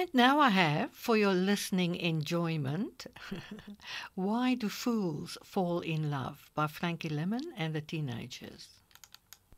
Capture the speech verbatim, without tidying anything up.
And now I have, for your listening enjoyment, Why Do Fools Fall in Love by Frankie Lemon and the Teenagers.